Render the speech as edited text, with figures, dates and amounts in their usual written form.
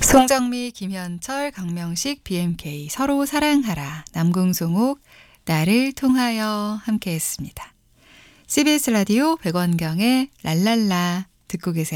송정미, 김현철, 강명식, BMK 서로 사랑하라. 남궁송옥 나를 통하여 함께했습니다. CBS 라디오 백원경의 랄랄라 듣고 계세요.